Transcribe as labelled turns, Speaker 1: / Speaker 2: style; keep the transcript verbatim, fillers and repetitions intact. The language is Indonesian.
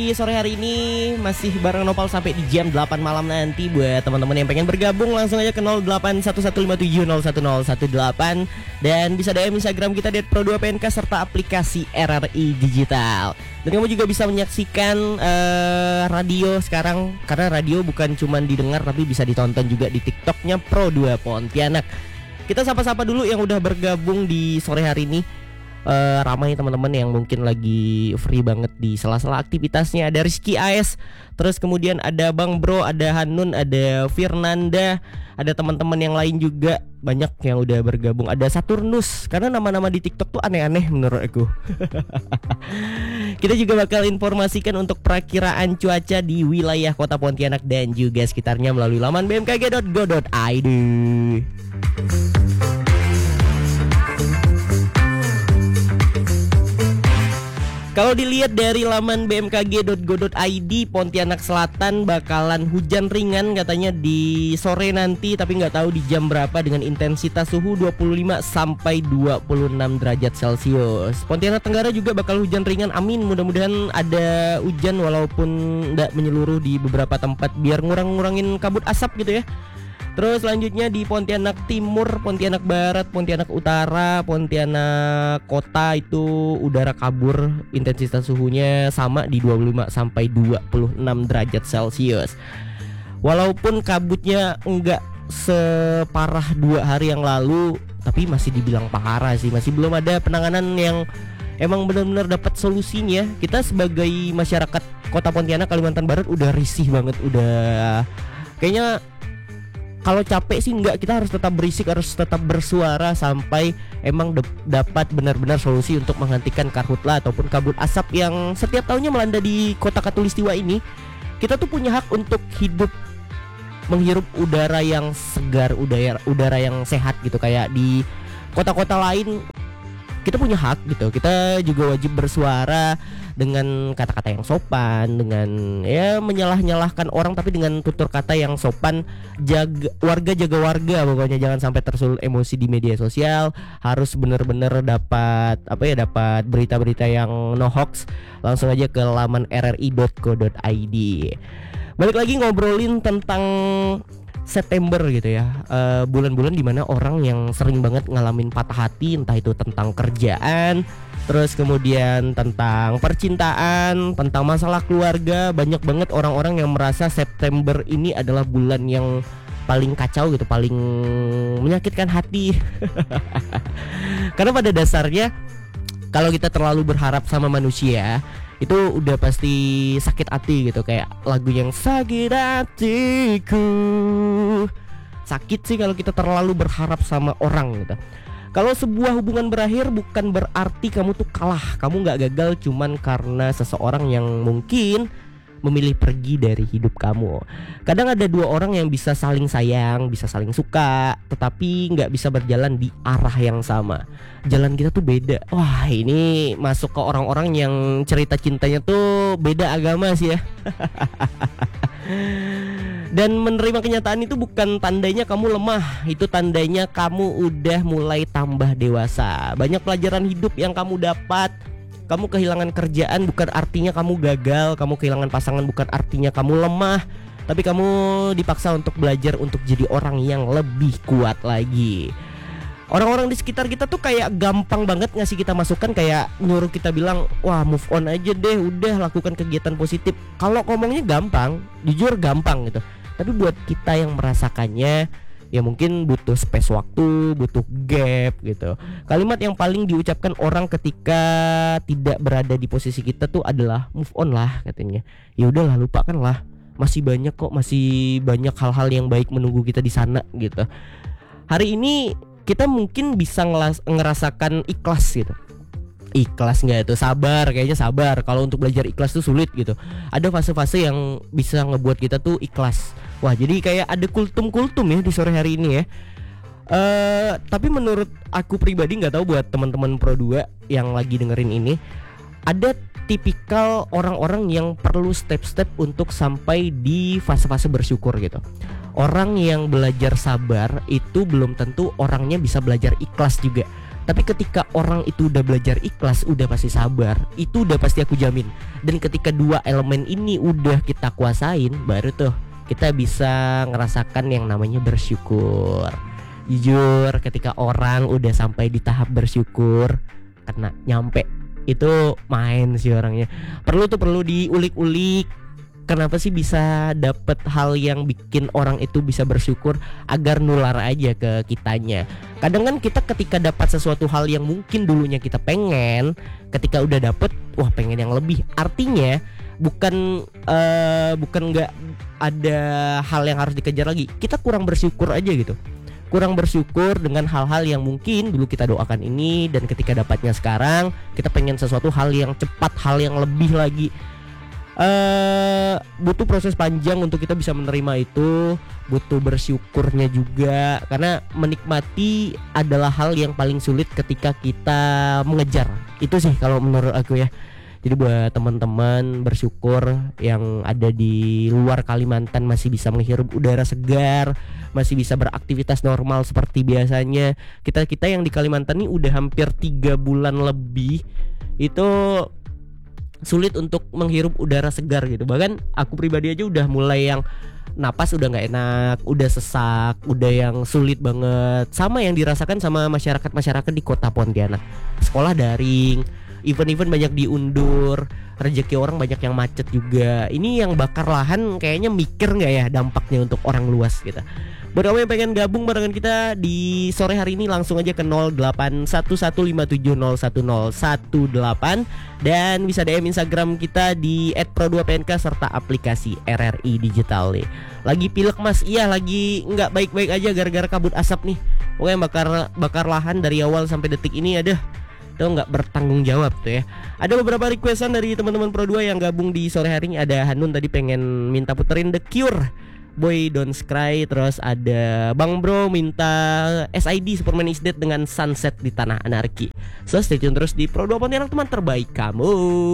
Speaker 1: Di sore hari ini masih bareng Nopal sampai di jam delapan malam nanti. Buat teman-teman yang pengen bergabung langsung aja ke nol delapan satu satu lima tujuh nol satu nol satu delapan dan bisa D M Instagram kita det pro dua P N K serta aplikasi R R I Digital. Dan kamu juga bisa menyaksikan uh, radio sekarang, karena radio bukan cuma didengar tapi bisa ditonton juga di TikToknya Pro dua Pontianak. Kita sapa-sapa dulu yang udah bergabung di sore hari ini. Uh, ramai teman-teman yang mungkin lagi free banget di sela-sela aktivitasnya. Ada Rizky A S, terus kemudian ada Bang Bro, ada Hanun, ada Firnanda, ada teman-teman yang lain juga banyak yang udah bergabung. Ada Saturnus, karena nama-nama di TikTok tuh aneh-aneh menurut aku. Kita juga bakal informasikan untuk perakiraan cuaca di wilayah Kota Pontianak dan juga sekitarnya melalui laman b m k g dot go dot i d. Kalau dilihat dari laman b m k g dot go dot i d, Pontianak Selatan bakalan hujan ringan katanya di sore nanti, tapi nggak tahu di jam berapa, dengan intensitas suhu dua puluh lima sampai dua puluh enam derajat Celcius. Pontianak Tenggara juga bakal hujan ringan, amin, mudah-mudahan ada hujan walaupun nggak menyeluruh di beberapa tempat biar ngurang-ngurangin kabut asap gitu ya. Terus selanjutnya di Pontianak Timur, Pontianak Barat, Pontianak Utara, Pontianak Kota itu udara kabur, intensitas suhunya sama di dua puluh lima sampai dua puluh enam derajat Celcius. Walaupun kabutnya enggak separah dua hari yang lalu, tapi masih dibilang parah sih, masih belum ada penanganan yang emang benar-benar dapat solusinya. Kita sebagai masyarakat Kota Pontianak, Kalimantan Barat udah risih banget, udah kayaknya kalau capek sih enggak, kita harus tetap berisik, harus tetap bersuara sampai emang de- dapat benar-benar solusi untuk menghentikan karhutla ataupun kabut asap yang setiap tahunnya melanda di Kota Katulistiwa ini. Kita tuh punya hak untuk hidup, menghirup udara yang segar, udara udara yang sehat gitu. Kayak di kota-kota lain kita punya hak gitu. Kita juga wajib bersuara dengan kata-kata yang sopan, dengan ya menyalah-nyalahkan orang tapi dengan tutur kata yang sopan. Jaga warga, jaga warga, pokoknya jangan sampai tersulut emosi di media sosial. Harus benar-benar dapat apa ya, dapat berita-berita yang no hoax, langsung aja ke laman r r i dot co dot i d. Balik lagi ngobrolin tentang September gitu ya, uh, bulan-bulan dimana orang yang sering banget ngalamin patah hati, entah itu tentang kerjaan, terus kemudian tentang percintaan, tentang masalah keluarga. Banyak banget orang-orang yang merasa September ini adalah bulan yang paling kacau gitu, paling menyakitkan hati. Karena pada dasarnya kalau kita terlalu berharap sama manusia, itu udah pasti sakit hati gitu. Kayak lagu yang sakit hatiku, sakit sih kalau kita terlalu berharap sama orang gitu. Kalau sebuah hubungan berakhir bukan berarti kamu tuh kalah, kamu gak gagal cuman karena seseorang yang mungkin memilih pergi dari hidup kamu. Kadang ada dua orang yang bisa saling sayang, bisa saling suka, tetapi gak bisa berjalan di arah yang sama. Jalan kita tuh beda. Wah, ini masuk ke orang-orang yang cerita cintanya tuh beda agama sih ya. Dan menerima kenyataan itu bukan tandanya kamu lemah, itu tandanya kamu udah mulai tambah dewasa. Banyak pelajaran hidup yang kamu dapat. Kamu kehilangan kerjaan bukan artinya kamu gagal, kamu kehilangan pasangan bukan artinya kamu lemah, tapi kamu dipaksa untuk belajar untuk jadi orang yang lebih kuat lagi. Orang-orang di sekitar kita tuh kayak gampang banget ngasih kita masukan, kayak nyuruh kita bilang, wah move on aja deh, udah lakukan kegiatan positif. Kalau ngomongnya gampang, jujur gampang gitu. Tapi buat kita yang merasakannya, ya mungkin butuh space waktu, butuh gap gitu. Kalimat yang paling diucapkan orang ketika tidak berada di posisi kita tuh adalah move on lah katanya. Ya udahlah, lupakanlah. Masih banyak kok, masih banyak hal-hal yang baik menunggu kita di sana gitu. Hari ini kita mungkin bisa ngelas, ngerasakan ikhlas gitu. Ikhlas nggak itu? Sabar, kayaknya sabar. Kalau untuk belajar ikhlas tuh sulit gitu. Ada fase-fase yang bisa ngebuat kita tuh ikhlas. Wah, jadi kayak ada kultum-kultum ya di sore hari ini ya. Uh, tapi menurut aku pribadi, nggak tahu buat teman-teman Pro dua yang lagi dengerin ini, ada tipikal orang-orang yang perlu step-step untuk sampai di fase-fase bersyukur gitu. Orang yang belajar sabar itu belum tentu orangnya bisa belajar ikhlas juga. Tapi ketika orang itu udah belajar ikhlas, udah pasti sabar, itu udah pasti aku jamin. Dan ketika dua elemen ini udah kita kuasain, baru tuh kita bisa ngerasakan yang namanya bersyukur. Jujur, ketika orang udah sampai di tahap bersyukur karena nyampe, itu main sih orangnya. Perlu tuh perlu diulik-ulik. Kenapa sih bisa dapet hal yang bikin orang itu bisa bersyukur, agar nular aja ke kitanya. Kadang kan kita ketika dapat sesuatu hal yang mungkin dulunya kita pengen, ketika udah dapet, wah pengen yang lebih. Artinya bukan uh, bukan nggak ada hal yang harus dikejar lagi, kita kurang bersyukur aja gitu. Kurang bersyukur dengan hal-hal yang mungkin dulu kita doakan ini, dan ketika dapatnya sekarang kita pengen sesuatu hal yang cepat, hal yang lebih lagi. Uh, butuh proses panjang untuk kita bisa menerima itu, butuh bersyukurnya juga, karena menikmati adalah hal yang paling sulit ketika kita mengejar. Itu sih kalau menurut aku ya. Jadi buat teman-teman, bersyukur yang ada di luar Kalimantan masih bisa menghirup udara segar, masih bisa beraktivitas normal seperti biasanya. Kita-kita yang di Kalimantan ini udah hampir tiga bulan lebih itu sulit untuk menghirup udara segar gitu. Bahkan aku pribadi aja udah mulai yang napas udah nggak enak, udah sesak, udah yang sulit banget. Sama yang dirasakan sama masyarakat-masyarakat di kota Pontianak. Sekolah daring, event-event banyak diundur, rezeki orang banyak yang macet juga. Ini yang bakar lahan kayaknya mikir nggak ya dampaknya untuk orang luas gitu. Buat kamu yang pengen gabung barengan kita di sore hari ini, langsung aja ke nol delapan satu satu lima tujuh nol satu nol satu delapan, dan bisa D M Instagram kita di et pro dua p n k serta aplikasi R R I Digital nih. Lagi pilek mas, iya lagi nggak baik-baik aja gara-gara kabut asap nih. Pokoknya bakar bakar lahan dari awal sampai detik ini, aduh, itu nggak bertanggung jawab tuh ya. Ada beberapa requestan dari teman-teman Pro dua yang gabung di sore hari ini. Ada Hanun tadi pengen minta puterin The Cure, Boy Don't Cry. Terus ada Bang Bro minta S I D Superman is Dead dengan Sunset di Tanah Anarki. So stay tune terus di Pro dua Pontianak, teman terbaik kamu.